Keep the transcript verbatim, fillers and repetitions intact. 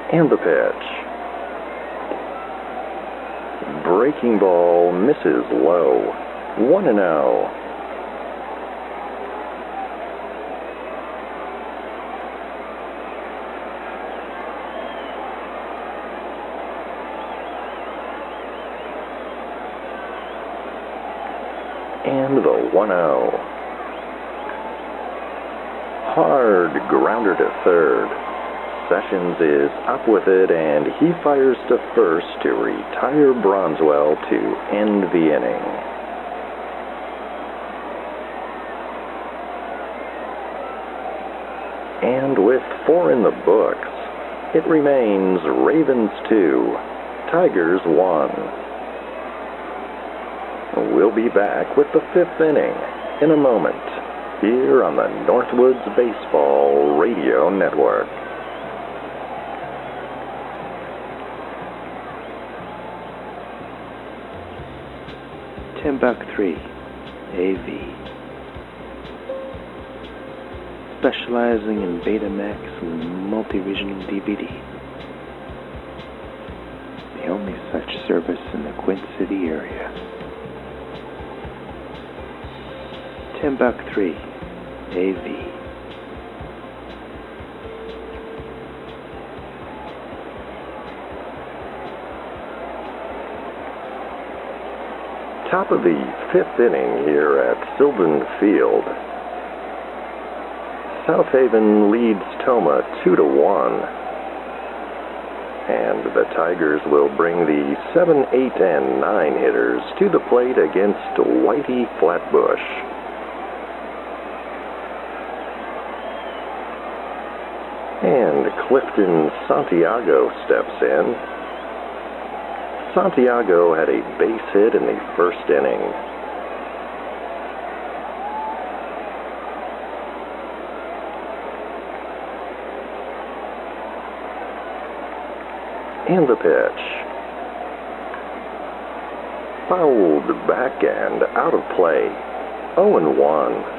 And the pitch. Breaking ball misses low. one and oh. And the one oh. Hard grounder to third. Sessions is up with it, and he fires to first to retire Bronswell to end the inning. And with four in the books, it remains Ravens two, Tigers one. We'll be back with the fifth inning in a moment here on the Northwoods Baseball Radio Network. Timbuk three, A V. Specializing in Betamax and multi-regional D V D. The only such service in the Quint City area. Timbuk three, A V. Top of the fifth inning here at Sylvan Field. South Haven leads Tomah two to one. And the Tigers will bring the seven, eight, and nine hitters to the plate against Whitey Flatbush. And Clifton Santiago steps in. Santiago had a base hit in the first inning. And the pitch. Fouled back and out of play. oh and one.